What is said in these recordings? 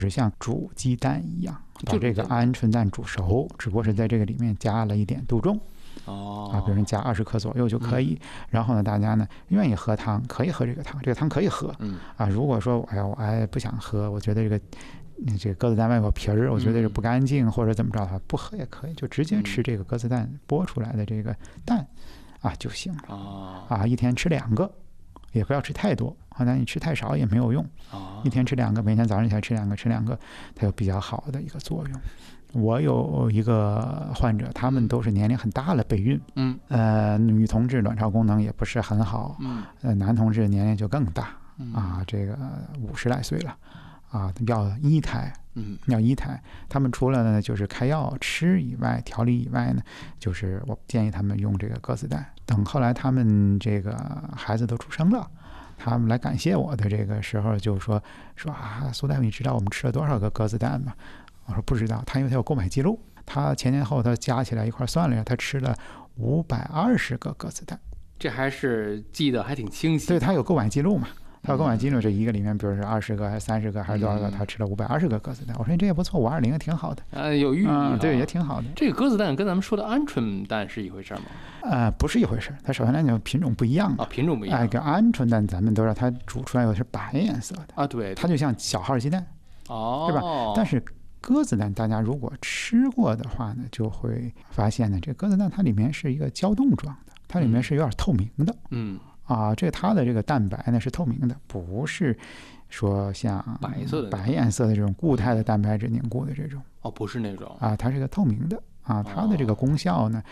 是像煮鸡蛋一样，把这个鹌鹑蛋煮熟，只不过是在这个里面加了一点杜仲。比如说加20克左右就可以。然后呢，大家呢愿意喝汤，可以喝这个汤，这个汤可以喝。如果说我不想喝，我觉得这个鸽子蛋外有皮儿，我觉得这不干净或者怎么着的话，不喝也可以，就直接吃这个鸽子蛋剥出来的这个蛋就行了。一天吃2个，也不要吃太多，那你吃太少也没有用。一天吃2个，每天早上起来吃2个，它有比较好的一个作用。我有一个患者，他们都是年龄很大了备孕，女同志卵巢功能也不是很好，男同志年龄就更大，这个50来岁了，要一胎，他们除了呢就是开药吃以外，调理以外呢，就是我建议他们用这个鸽子蛋。等后来他们这个孩子都出生了，他们来感谢我的这个时候就说苏大夫，你知道我们吃了多少个鸽子蛋吗？我说不知道。因为他有购买记录，他前前后他加起来一块算了一下，他吃了520个鸽子蛋。 这还是记得还挺清晰。 对，他有购买记录嘛，他有购买记录，这一个里面比如说20个还是30个还是多少个，他吃了520个鸽子蛋。我说这也不错，520也挺好的。 有寓意对，也挺好的。 这个鸽子蛋跟咱们说的鹌鹑蛋是一回事吗？ 不是一回事。它首先来讲品种不一样品种不一样。 个鹌鹑蛋咱们都知道，它煮出来有是白颜色的对， 它就像小号鸡蛋对吧？但是鸽子蛋大家如果吃过的话呢，就会发现呢，这鸽子蛋它里面是一个胶冻状的，它里面是有点透明的。它的这个蛋白呢是透明的，不是说像白颜色的这种固态的蛋白质凝固的这种。 不是那种它是个透明的它的这个功效呢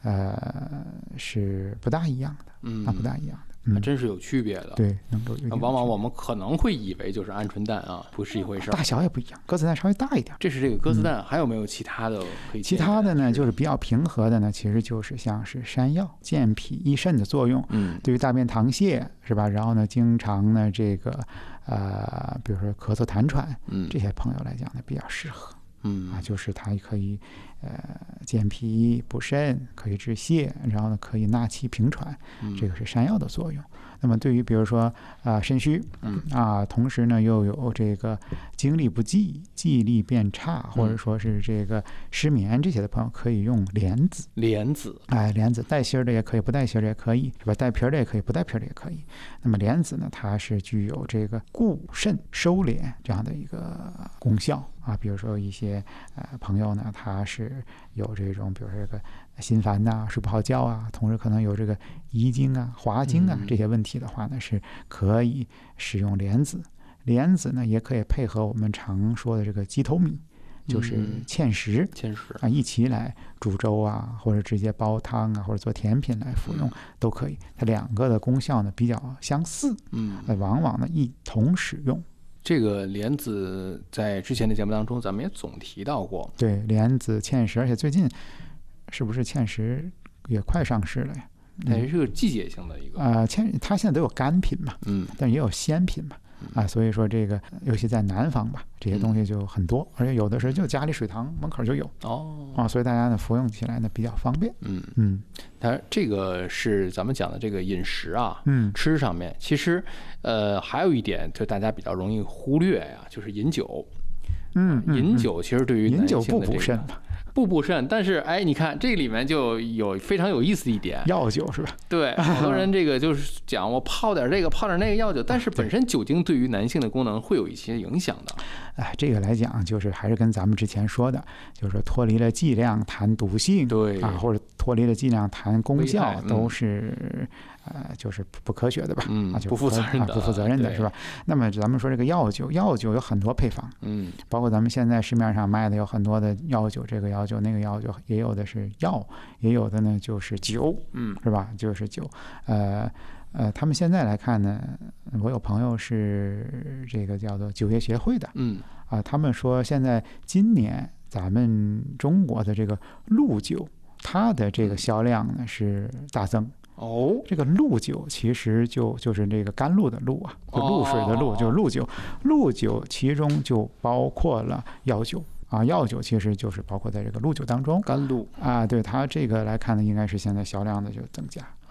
是不大一样的。不大一样的。 真是有区别的。 对，能够有。 往往我们可能会以为就是鹌鹑蛋不是一回事。 大小也不一样，鸽子蛋稍微大一点。 这是这个鸽子蛋，还有没有其他的可以？ 其他的呢，就是比较平和的呢，其实就是像是山药，健脾益肾的作用。对于大便溏泻是吧？然后呢，经常呢这个比如说咳嗽痰喘，这些朋友来讲呢比较适合。就是它可以健脾补肾，可以治泻，然后呢可以纳气平喘，这个是山药的作用。那么对于比如说肾虚同时呢又有这个精力不济、记忆力变差，或者说是这个失眠这些的朋友，可以用莲子。莲子带芯的也可以，不带芯的也可以，是吧？带皮的也可以，不带皮的也可以。那么莲子呢，它是具有这个固肾收敛这样的一个功效。比如说一些朋友呢，他是有这种比如说这个心烦睡不好觉同时可能有这个遗精滑精这些问题的话呢，是可以使用莲子。莲子呢也可以配合我们常说的这个鸡头米，就是芡实一起来煮粥或者直接煲汤或者做甜品来服用都可以。它两个的功效呢比较相似，往往呢一同使用。 这个莲子在之前的节目当中咱们也总提到过。 对，莲子芡实，而且最近是不是芡实也快上市了呀？ 它是个季节性的一个它现在都有干品嘛，但也有鲜品嘛。所以说这个尤其在南方吧，这些东西就很多，而且有的时候就家里水塘门口就有所以大家呢服用起来呢比较方便。 它这个是咱们讲的这个饮食吃上面，其实还有一点就大家比较容易忽略就是饮酒。饮酒其实对于男性的这个饮酒不补肾吧？ 不补肾，但是你看这里面就有非常有意思的一点， 药酒是吧？ 对，好多人这个就是讲我泡点这个泡点那个药酒，但是本身酒精对于男性的功能会有一些影响的。 这个来讲就是还是跟咱们之前说的，就是说脱离了剂量谈毒性， 对或者脱离了剂量谈功效，都是就是不科学的吧？就不负责任的， 是吧？那么咱们说这个药酒有很多配方，包括咱们现在市面上卖的有很多的药酒，这个药酒那个药酒，也有的是药，也有的呢就是酒，是吧？就是酒。他们现在来看呢，我有朋友是这个叫做酒业协会的，他们说现在今年咱们中国的这个鹿酒，它的这个销量呢是大增。这个鹿酒其实就是这个甘露的露就露水的露，就是鹿酒。鹿酒其中就包括了药酒药酒其实就是包括在这个鹿酒当中。 甘露对，它这个来看呢，应该是现在销量的就增加。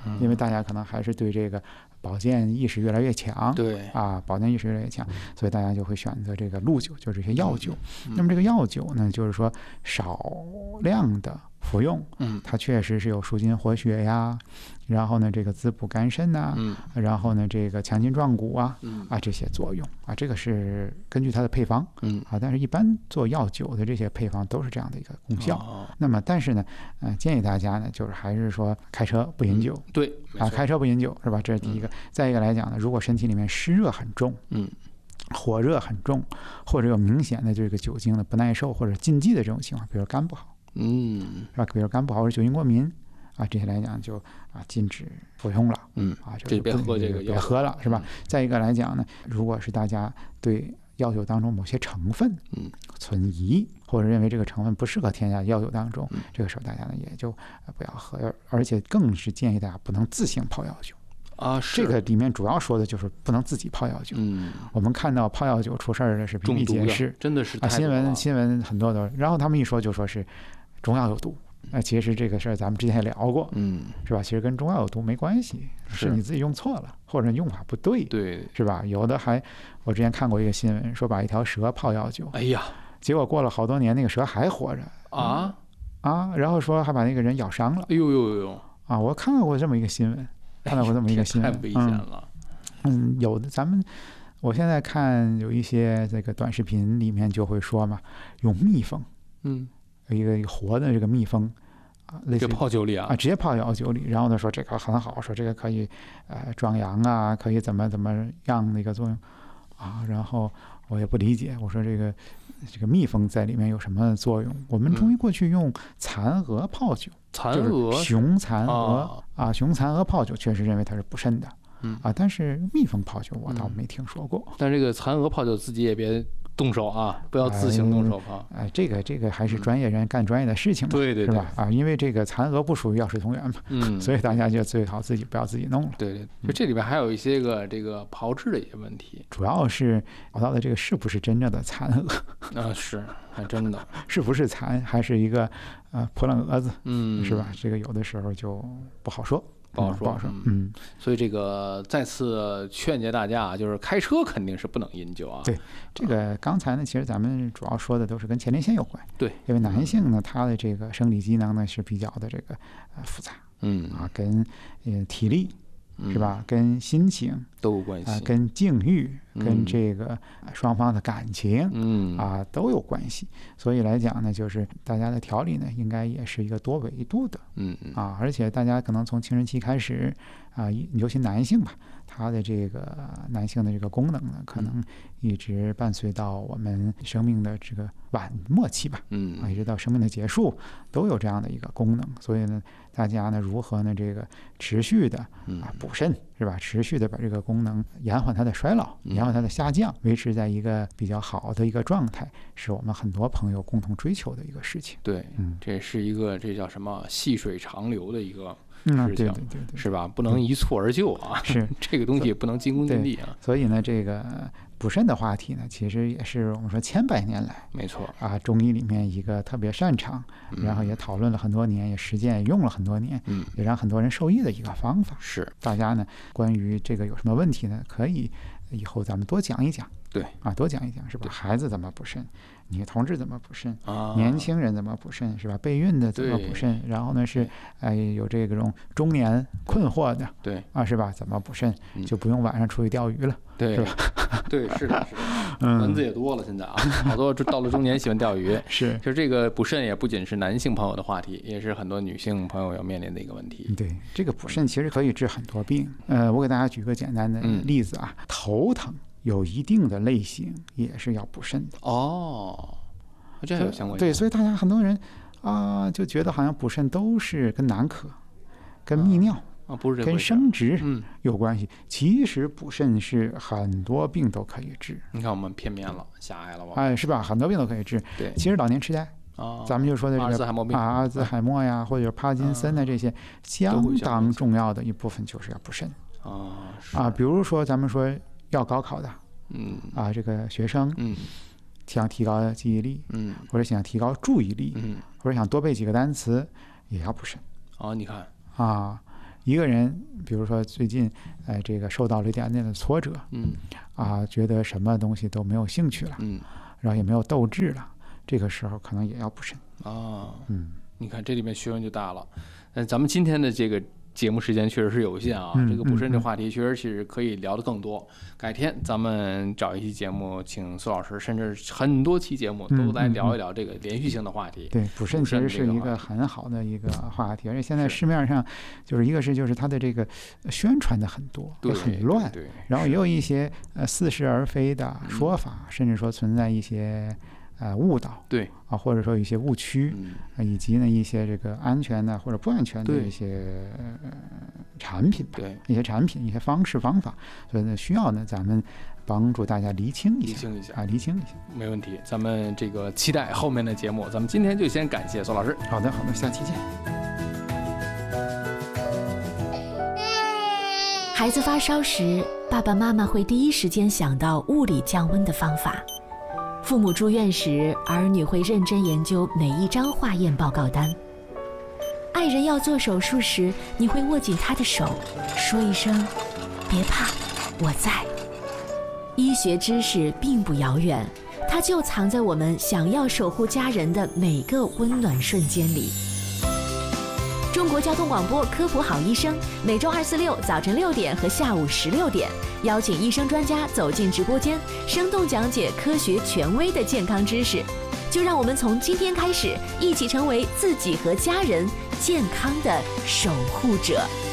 因为大家可能还是对这个保健意识越来越强， 对啊，保健意识越来越强，所以大家就会选择这个露酒，就是这些药酒。那么这个药酒呢，就是说少量的服用，它确实是有舒筋活血呀，然后呢这个滋补肝肾呐，然后呢这个强筋壮骨啊，这些作用啊，这个是根据它的配方，但是一般做药酒的这些配方都是这样的一个功效。那么但是呢，建议大家呢，就是还是说开车不饮酒， 对啊， 开车不饮酒是吧？这是第一个。再一个来讲呢，如果身体里面湿热很重，火热很重，或者有明显的这个酒精的不耐受或者禁忌的这种情况，比如肝不好，是吧？比如肝不好或者酒精过敏啊，这些来讲就禁止服用了，就别喝这个， 别喝了，是吧？再一个来讲呢，如果是大家对药酒当中某些成分存疑，或者认为这个成分不适合添加药酒当中，这个时候大家呢也就不要喝，而且更是建议大家不能自行泡药酒。这个里面主要说的就是不能自己泡药酒。我们看到泡药酒出事儿的是比比皆是， 真的是新闻很多都，然后他们一说就说是中药有毒。其实这个事儿咱们之前也聊过，是吧？其实跟中药有毒没关系，是你自己用错了，或者用法不对，是吧？有的我之前看过一个新闻，说把一条蛇泡药酒， 哎呀， 结果过了好多年，那个蛇还活着然后说还把那个人咬伤了， 哎呦我看到过这么一个新闻。看到过这么一个新闻， 太危险了。 有的我现在看有一些这个短视频里面就会说嘛，用蜜蜂，一个活的这个蜜蜂类似泡酒里直接泡药酒里，然后呢说这个很好，说这个可以壮阳啊，可以怎么样的一个作用然后我也不理解，我说这个蜜蜂在里面有什么作用？我们中医过去用蚕蛾泡酒。就是雄蚕蛾雄蚕蛾泡酒确实认为它是补肾的，但是蜜蜂泡酒我倒没听说过。 但这个蚕蛾泡酒自己也别动手不要自行动手泡。 这个还是专业人干专业的事情嘛， 对， 是吧？因为这个蚕蛾不属于药食同源嘛，所以大家就最好自己不要自己弄了。 对，就这里边还有一些这个炮制的一些问题， 主要是找到的这个是不是真正的蚕蛾是还真的是不是蚕，还是一个破烂蛾子，是吧？这个有的时候就不好说。 不好说，所以这个再次劝诫大家就是开车肯定是不能饮酒对，这个刚才呢，其实咱们主要说的都是跟前列腺有关。 对， 因为男性呢，他的这个生理机能呢是比较的这个复杂，跟体力是吧？跟心情都有关系跟境遇，跟这个双方的感情都有关系。所以来讲呢，就是大家的调理呢，应该也是一个多维度的，而且大家可能从青春期开始尤其男性吧，他的这个男性的这个功能呢，可能一直伴随到我们生命的这个晚末期吧，一直到生命的结束都有这样的一个功能。所以呢，大家呢如何呢这个持续的补肾是吧？持续的把这个功能延缓它的衰老，延缓它的下降，维持在一个比较好的一个状态，是我们很多朋友共同追求的一个事情。 对，这是一个这叫什么细水长流的一个事情， 对， 是吧？不能一蹴而就是这个东西不能急功近利所以呢，这个补肾的话题呢，其实也是我们说千百年来， 没错中医里面一个特别擅长，然后也讨论了很多年，也实践也用了很多年，也让很多人受益的一个方法。 是大家呢，关于这个有什么问题呢？可以以后咱们多讲一讲。 对多讲一讲是吧？孩子怎么补肾，女同志怎么补肾，年轻人怎么补肾是吧？备孕的怎么补肾，然后呢是有这种中年困惑的， 对是吧？怎么补肾，就不用晚上出去钓鱼了， 对， 是吧？ 对，是的，蚊子也多了，现在好多到了中年喜欢钓鱼。 是， 就这个补肾也不仅是男性朋友的话题，也是很多女性朋友要面临的一个问题。 对，这个补肾其实可以治很多病。我给大家举个简单的例子头疼。有一定的类型也是要补肾的这还有相关对，所以大家很多人就觉得好像补肾都是跟男科、跟泌尿不是这跟生殖有关系。其实补肾是很多病都可以治。 你看我们片面了，狭隘了吧？ 是吧？很多病都可以治。 对， 其实老年痴呆咱们就说的这个阿兹海默呀，或者帕金森的这些，相当重要的一部分就是要补肾比如说咱们说要高考的这个学生想提高记忆力或者想提高注意力或者想多背几个单词，也要补肾你看一个人比如说最近这个受到了一点点的挫折，觉得什么东西都没有兴趣了，然后也没有斗志了，这个时候可能也要补肾啊。你看这里面学问就大了。咱们今天的这个节目时间确实是有限啊，这个补肾这话题确实是可以聊得更多。改天咱们找一期节目，请苏老师，甚至很多期节目都来聊一聊这个连续性的话题。 对，补肾其实是一个很好的一个话题，而且现在市面上就是一个是就是它的这个宣传的很多，也很乱，然后也有一些似是而非的说法，甚至说存在一些误导， 对啊，或者说一些误区，以及呢一些这个安全的或者不安全的一些产品吧， 对， 一些产品、一些方式方法，所以呢需要呢咱们帮助大家厘清一下，厘清一下， 没问题。咱们这个期待后面的节目，咱们今天就先感谢苏老师。 好的，下期见。 孩子发烧时，爸爸妈妈会第一时间想到物理降温的方法。父母住院时，儿女会认真研究每一张化验报告单。爱人要做手术时，你会握紧他的手，说一声“别怕，我在”。医学知识并不遥远，它就藏在我们想要守护家人的每个温暖瞬间里。中国交通广播科普好医生，每周2、4、6早晨6点和下午16点，邀请医生专家走进直播间，生动讲解科学权威的健康知识。就让我们从今天开始，一起成为自己和家人健康的守护者。